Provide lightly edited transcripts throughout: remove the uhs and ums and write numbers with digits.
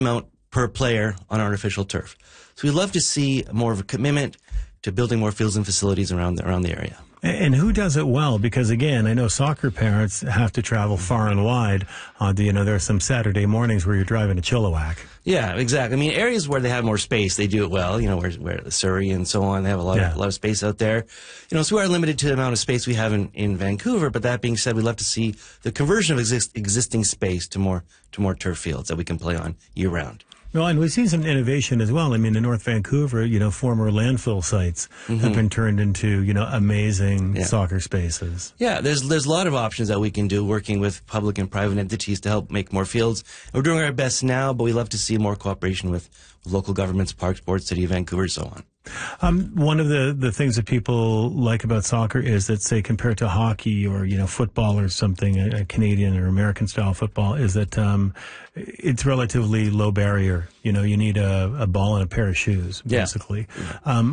amount per player on artificial turf. So we'd love to see more of a commitment to building more fields and facilities around the area. And who does it well? Because again, I know soccer parents have to travel far and wide. There are some Saturday mornings where you're driving to Chilliwack. Yeah, exactly. I mean, areas where they have more space, they do it well. Where Surrey and so on, they have a lot of space out there. So we are limited to the amount of space we have in Vancouver. But that being said, we'd love to see the conversion of existing space to more turf fields that we can play on year round. Well, and we've seen some innovation as well. I mean, in North Vancouver, former landfill sites have been turned into, amazing soccer spaces. Yeah, there's a lot of options that we can do working with public and private entities to help make more fields. We're doing our best now, but we love to see more cooperation with local governments, Parks Board, City of Vancouver, so on. One of the things that people like about soccer is that, say, compared to hockey or, football or something, a Canadian or American style football, is that it's relatively low barrier. You need a ball and a pair of shoes, basically. Yeah.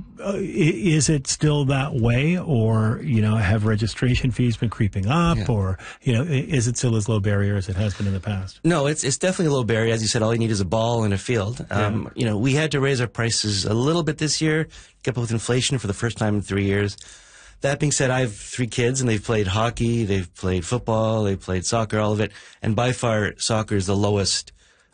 Is it still that way, or, have registration fees been creeping up, or, is it still as low barrier as it has been in the past? No, it's definitely a low barrier. As you said, all you need is a ball and a field. We had to raise our prices a little bit this year, kept up with inflation for the first time in 3 years. That being said, I have 3 kids, and they've played hockey, they've played football, they've played soccer, all of it. And by far, soccer is the lowest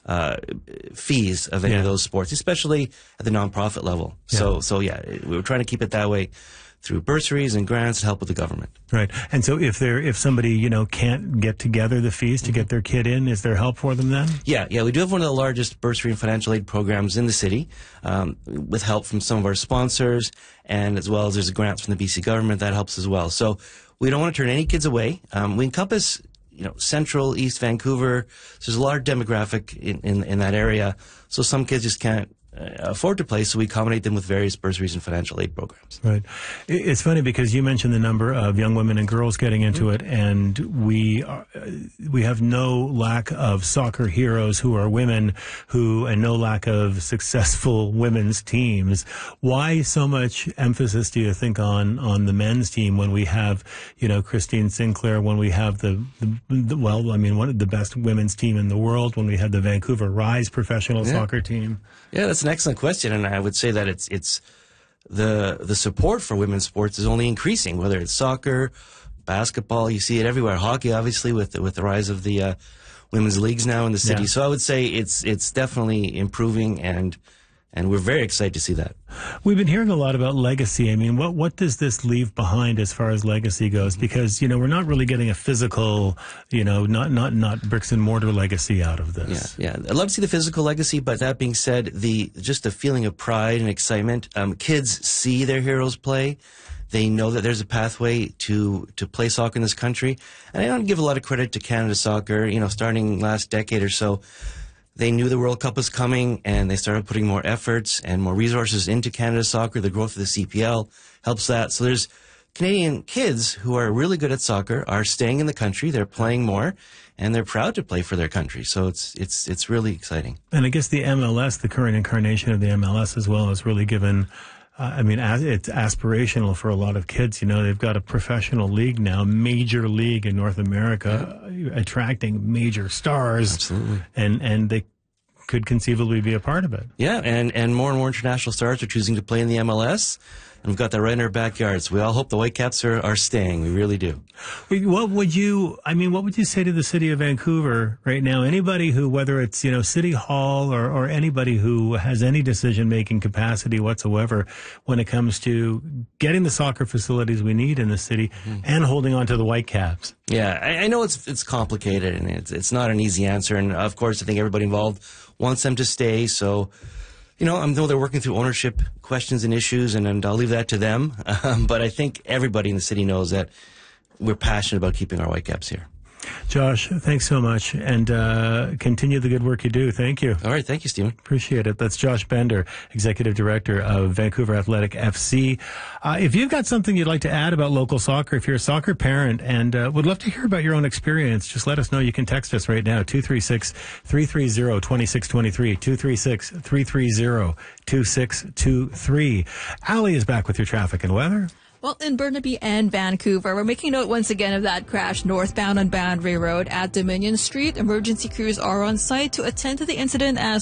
fees of any of those sports, especially at the nonprofit level. Yeah. So we were trying to keep it that way through bursaries and grants to help with the government. Right. And so if somebody, can't get together the fees to get their kid in, is there help for them then? Yeah. We do have one of the largest bursary and financial aid programs in the city, with help from some of our sponsors, and as well as there's grants from the BC government that helps as well. So we don't want to turn any kids away. We encompass, central, East Vancouver. So there's a large demographic in that area. So some kids just can't afford to play, so we accommodate them with various bursaries and financial aid programs. Right. It's funny because you mentioned the number of young women and girls getting into it, and we have no lack of soccer heroes who are women and no lack of successful women's teams. Why so much emphasis do you think on the men's team when we have, Christine Sinclair, when we have one of the best women's team in the world, when we have the Vancouver Rise professional soccer team? Yeah, that's an excellent question, and I would say that it's the support for women's sports is only increasing. Whether it's soccer, basketball, you see it everywhere. Hockey, obviously, with the rise of the women's leagues now in the city. Yeah. So I would say it's definitely improving, and we're very excited to see that. We've been hearing a lot about legacy. I mean, what does this leave behind as far as legacy goes? Because, we're not really getting a physical, not bricks and mortar legacy out of this. Yeah. I'd love to see the physical legacy, but that being said, just the feeling of pride and excitement. Kids see their heroes play. They know that there's a pathway to play soccer in this country. And I don't give a lot of credit to Canada Soccer, starting last decade or so. They knew the World Cup was coming, and they started putting more efforts and more resources into Canada Soccer. The growth of the CPL helps that. So there's Canadian kids who are really good at soccer, are staying in the country, they're playing more, and they're proud to play for their country. So it's really exciting. And I guess the MLS, the current incarnation of the MLS as well, has really given... it's aspirational for a lot of kids. They've got a professional league now, major league in North America, attracting major stars. Absolutely. And they could conceivably be a part of it. Yeah, and more international stars are choosing to play in the MLS. And we've got that right in our backyard. So we all hope the Whitecaps are staying. We really do. What would you say to the city of Vancouver right now? Anybody who, whether it's, City Hall or anybody who has any decision-making capacity whatsoever when it comes to getting the soccer facilities we need in the city and holding on to the Whitecaps? Yeah, I know it's complicated and it's not an easy answer. And of course, I think everybody involved wants them to stay. So, I know they're working through ownership questions and issues, and I'll leave that to them. But I think everybody in the city knows that we're passionate about keeping our Whitecaps here. Josh, thanks so much, and continue the good work you do. Thank you. All right, thank you, Stephen. Appreciate it. That's Josh Bender, Executive Director of Vancouver Athletic FC. If you've got something you'd like to add about local soccer, if you're a soccer parent and would love to hear about your own experience, just let us know. You can text us right now, 236-330-2623, 236-330-2623. Allie is back with your traffic and weather. Well, in Burnaby and Vancouver, we're making note once again of that crash northbound on Boundary Road at Dominion Street. Emergency crews are on site to attend to the incident as